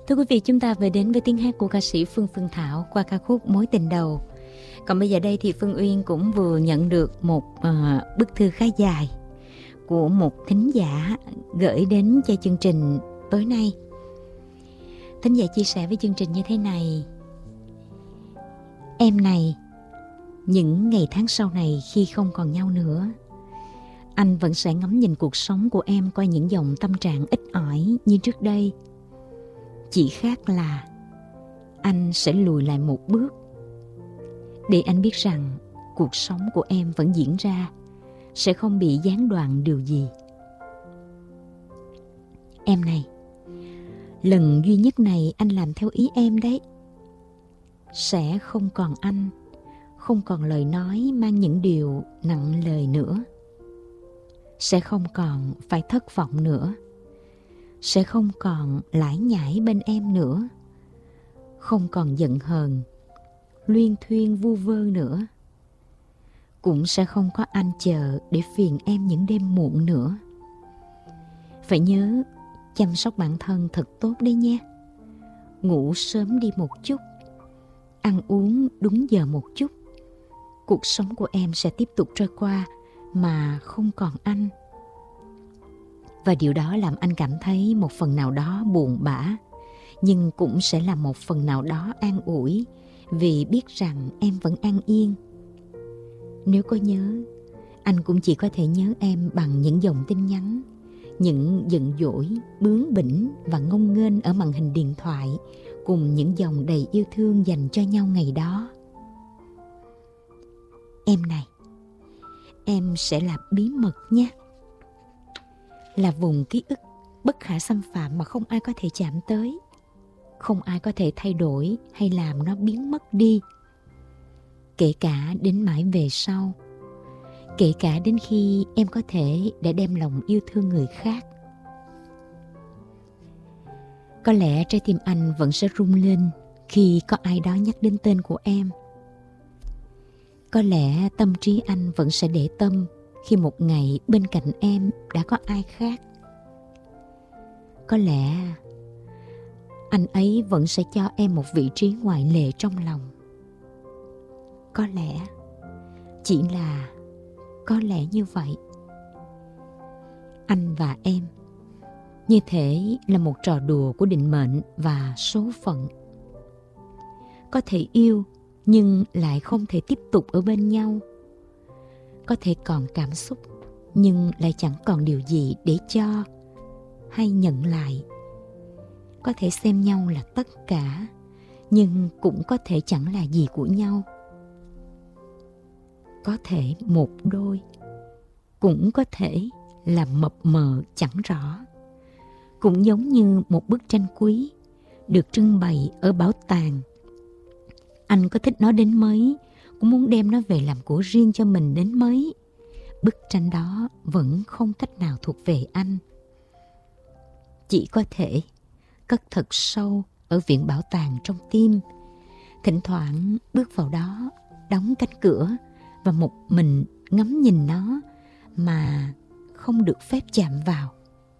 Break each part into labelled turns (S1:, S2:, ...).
S1: Thưa quý vị, chúng ta về đến với tiếng hát của ca sĩ Phương Phương Thảo qua ca khúc Mối Tình Đầu. Còn bây giờ đây thì Phương Uyên cũng vừa nhận được một bức thư khá dài của một thính giả gửi đến cho chương trình tối nay. Thính giả chia sẻ với chương trình như thế này: Em này, những ngày tháng sau này khi không còn nhau nữa, anh vẫn sẽ ngắm nhìn cuộc sống của em qua những dòng tâm trạng ít ỏi như trước đây. Chỉ khác là anh sẽ lùi lại một bước để anh biết rằng cuộc sống của em vẫn diễn ra, sẽ không bị gián đoạn điều gì. Em này, lần duy nhất này anh làm theo ý em đấy. Sẽ không còn anh, không còn lời nói mang những điều nặng lời nữa. Sẽ không còn phải thất vọng nữa. Sẽ không còn lải nhải bên em nữa. Không còn giận hờn, luyên thuyên vu vơ nữa. Cũng sẽ không có anh chờ để phiền em những đêm muộn nữa. Phải nhớ chăm sóc bản thân thật tốt đấy nhé. Ngủ sớm đi một chút, ăn uống đúng giờ một chút. Cuộc sống của em sẽ tiếp tục trôi qua mà không còn anh. Và điều đó làm anh cảm thấy một phần nào đó buồn bã, nhưng cũng sẽ là một phần nào đó an ủi, vì biết rằng em vẫn an yên. Nếu có nhớ, anh cũng chỉ có thể nhớ em bằng những dòng tin nhắn, những giận dỗi, bướng bỉnh và ngông nghênh ở màn hình điện thoại, cùng những dòng đầy yêu thương dành cho nhau ngày đó. Em này, em sẽ là bí mật nhé. Là vùng ký ức bất khả xâm phạm mà không ai có thể chạm tới, không ai có thể thay đổi hay làm nó biến mất đi. Kể cả đến mãi về sau, kể cả đến khi em có thể đã đem lòng yêu thương người khác. Có lẽ trái tim anh vẫn sẽ rung lên khi có ai đó nhắc đến tên của em. Có lẽ tâm trí anh vẫn sẽ để tâm khi một ngày bên cạnh em đã có ai khác. Có lẽ anh ấy vẫn sẽ cho em một vị trí ngoại lệ trong lòng. Có lẽ, chỉ là có lẽ như vậy. Anh và em như thể là một trò đùa của định mệnh và số phận. Có thể yêu nhưng lại không thể tiếp tục ở bên nhau. Có thể còn cảm xúc nhưng lại chẳng còn điều gì để cho hay nhận lại. Có thể xem nhau là tất cả, nhưng cũng có thể chẳng là gì của nhau. Có thể một đôi, cũng có thể là mập mờ chẳng rõ. Cũng giống như một bức tranh quý được trưng bày ở bảo tàng. Anh có thích nó đến mấy, cũng muốn đem nó về làm của riêng cho mình đến mấy, bức tranh đó vẫn không cách nào thuộc về anh. Chỉ có thể cất thật sâu ở viện bảo tàng trong tim, thỉnh thoảng bước vào đó, đóng cánh cửa và một mình ngắm nhìn nó mà không được phép chạm vào.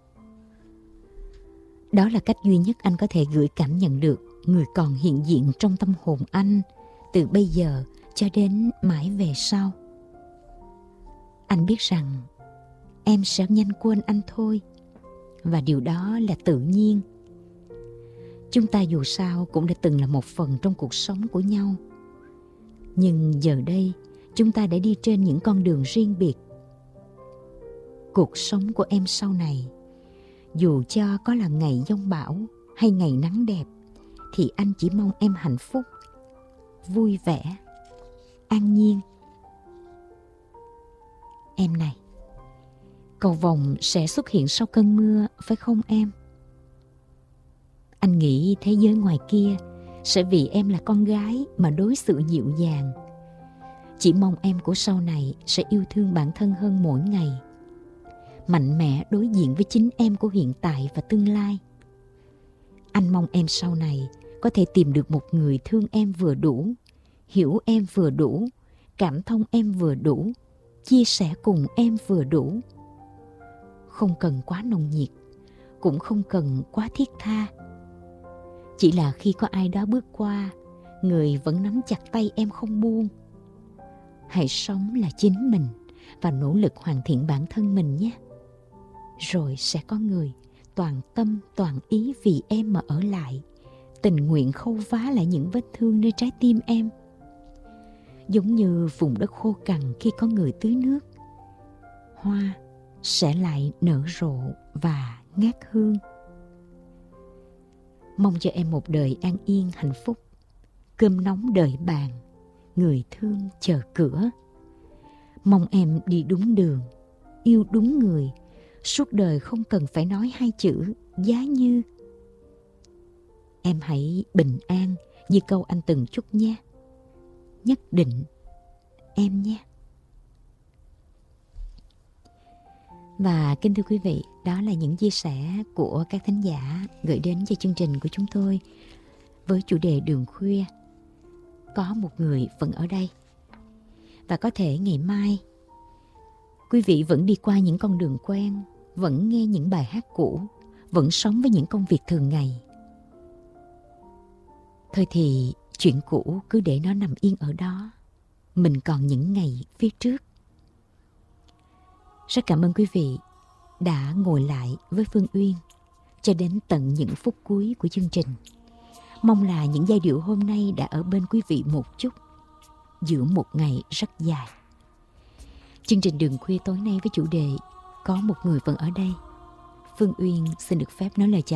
S1: Đó là cách duy nhất anh có thể gửi cảm nhận được người còn hiện diện trong tâm hồn anh từ bây giờ cho đến mãi về sau. Anh biết rằng em sẽ nhanh quên anh thôi, và điều đó là tự nhiên. Chúng ta dù sao cũng đã từng là một phần trong cuộc sống của nhau. Nhưng giờ đây, chúng ta đã đi trên những con đường riêng biệt. Cuộc sống của em sau này, dù cho có là ngày giông bão hay ngày nắng đẹp, thì anh chỉ mong em hạnh phúc, vui vẻ, an nhiên. Em này, cầu vồng sẽ xuất hiện sau cơn mưa, phải không em? Anh nghĩ thế giới ngoài kia sẽ vì em là con gái mà đối xử dịu dàng. Chỉ mong em của sau này sẽ yêu thương bản thân hơn mỗi ngày, mạnh mẽ đối diện với chính em của hiện tại và tương lai. Anh mong em sau này có thể tìm được một người thương em vừa đủ, hiểu em vừa đủ, cảm thông em vừa đủ, chia sẻ cùng em vừa đủ. Không cần quá nồng nhiệt, cũng không cần quá thiết tha. Chỉ là khi có ai đó bước qua, người vẫn nắm chặt tay em không buông. Hãy sống là chính mình và nỗ lực hoàn thiện bản thân mình nhé. Rồi sẽ có người toàn tâm toàn ý vì em mà ở lại, tình nguyện khâu vá lại những vết thương nơi trái tim em. Giống như vùng đất khô cằn khi có người tưới nước, hoa sẽ lại nở rộ và ngát hương. Mong cho em một đời an yên hạnh phúc, cơm nóng đợi bàn, người thương chờ cửa. Mong em đi đúng đường, yêu đúng người, suốt đời không cần phải nói hai chữ giá như. Em hãy bình an như câu anh từng chúc nhé. Nhất định em nhé. Và kính thưa quý vị, đó là những chia sẻ của các thính giả gửi đến cho chương trình của chúng tôi với chủ đề Đường Khuya. Có một người vẫn ở đây. Và có thể ngày mai quý vị vẫn đi qua những con đường quen, vẫn nghe những bài hát cũ, vẫn sống với những công việc thường ngày. Thôi thì chuyện cũ cứ để nó nằm yên ở đó. Mình còn những ngày phía trước. Rất cảm ơn quý vị đã ngồi lại với Phương Uyên cho đến tận những phút cuối của chương trình. Mong là những giai điệu hôm nay đã ở bên quý vị một chút giữa một ngày rất dài. Chương trình Đường Khuya tối nay với chủ đề Có một người vẫn ở đây, Phương Uyên xin được phép nói lời chào